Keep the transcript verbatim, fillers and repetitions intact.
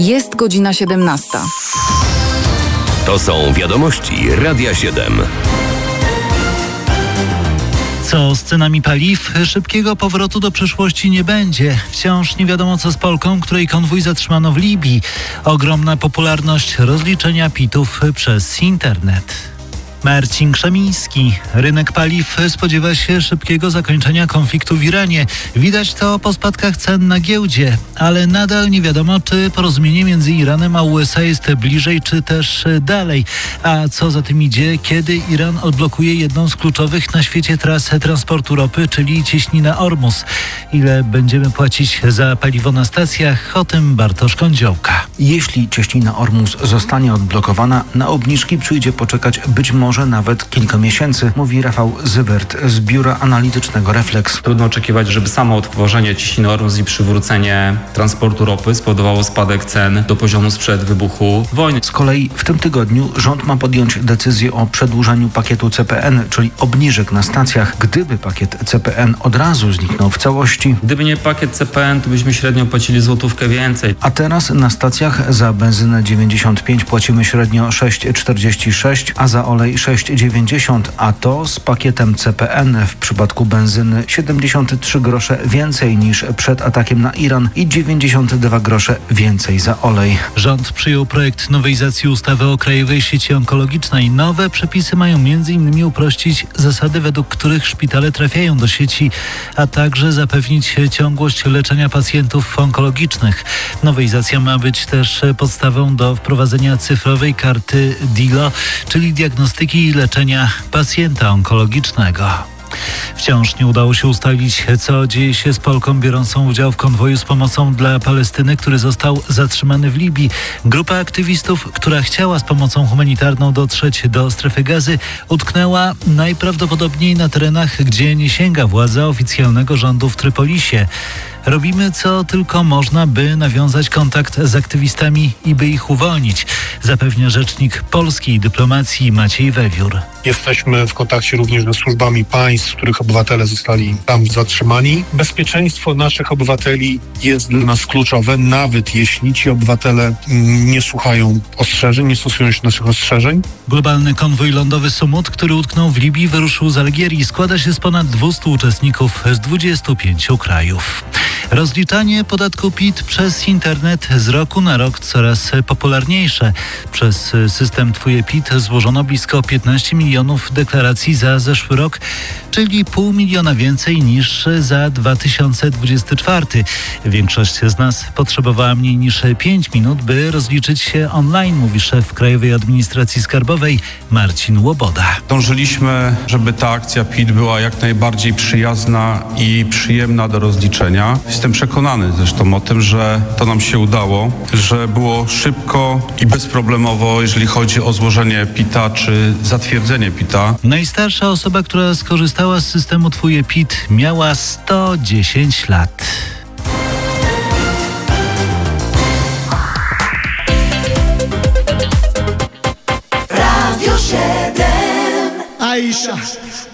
Jest godzina siedemnasta. To są wiadomości Radia siedem. Co z cenami paliw? Szybkiego powrotu do przeszłości nie będzie. Wciąż nie wiadomo co z Polką, której konwój zatrzymano w Libii. Ogromna popularność rozliczenia pitów przez internet. Marcin Krzemiński. Rynek paliw spodziewa się szybkiego zakończenia konfliktu w Iranie. Widać to po spadkach cen na giełdzie, ale nadal nie wiadomo, czy porozumienie między Iranem a U S A jest bliżej, czy też dalej. A co za tym idzie, kiedy Iran odblokuje jedną z kluczowych na świecie tras transportu ropy, czyli cieśninę Ormus. Ile będziemy płacić za paliwo na stacjach? O tym Bartosz Kądziołka. Jeśli cieśnina Ormus zostanie odblokowana, na obniżki przyjdzie poczekać być może nawet kilka miesięcy, mówi Rafał Zywert z biura analitycznego Reflex. Trudno oczekiwać, żeby samo odtworzenie cieśniny Ormus i przywrócenie transportu ropy spowodowało spadek cen do poziomu sprzed wybuchu wojny. Z kolei w tym tygodniu rząd ma podjąć decyzję o przedłużeniu pakietu C P N, czyli obniżek na stacjach. Gdyby pakiet C P N od razu zniknął w całości, Gdyby nie pakiet C P N, to byśmy średnio płacili złotówkę więcej. A teraz na stacjach za benzynę dziewięćdziesiąt pięć płacimy średnio sześć czterdzieści sześć, a za olej sześć dziewięćdziesiąt, a to z pakietem C P N w przypadku benzyny siedemdziesiąt trzy grosze więcej niż przed atakiem na Iran i dziewięćdziesiąt dwa grosze więcej za olej. Rząd przyjął projekt nowelizacji ustawy o Krajowej Sieci Onkologicznej. Nowe przepisy mają między innymi uprościć zasady, według których szpitale trafiają do sieci, a także zapewnić ciągłość leczenia pacjentów onkologicznych. Nowelizacja ma być też podstawą do wprowadzenia cyfrowej karty D I L O, czyli diagnostyki i leczenia pacjenta onkologicznego. Wciąż nie udało się ustalić, co dzieje się z Polką biorącą udział w konwoju z pomocą dla Palestyny, który został zatrzymany w Libii. Grupa aktywistów, która chciała z pomocą humanitarną dotrzeć do strefy Gazy, utknęła najprawdopodobniej na terenach, gdzie nie sięga władza oficjalnego rządu w Trypolisie. Robimy co tylko można, by nawiązać kontakt z aktywistami i by ich uwolnić, zapewnia rzecznik polskiej dyplomacji Maciej Wewiór. Jesteśmy w kontakcie również ze służbami państw, w których obywatele zostali tam zatrzymani. Bezpieczeństwo naszych obywateli jest dla nas kluczowe, nawet jeśli ci obywatele nie słuchają ostrzeżeń, nie stosują się naszych ostrzeżeń. Globalny konwój lądowy Sumut, który utknął w Libii, wyruszył z Algierii. Składa się z ponad dwustu uczestników z dwudziestu pięciu krajów. Rozliczanie podatku P I T przez internet z roku na rok coraz popularniejsze. Przez system Twoje P I T złożono blisko piętnaście milionów deklaracji za zeszły rok, czyli pół miliona więcej niż za dwa tysiące dwudziesty czwarty. Większość z nas potrzebowała mniej niż pięć minut, by rozliczyć się online, mówi szef Krajowej Administracji Skarbowej Marcin Łoboda. Dążyliśmy, żeby ta akcja P I T była jak najbardziej przyjazna i przyjemna do rozliczenia. Jestem przekonany zresztą o tym, że to nam się udało, że było szybko i bezproblemowo, jeżeli chodzi o złożenie P I T a czy zatwierdzenie P I T a. Najstarsza osoba, która skorzystała z systemu Twoje P I T, miała sto dziesięć lat. Radio siedem. Aisha.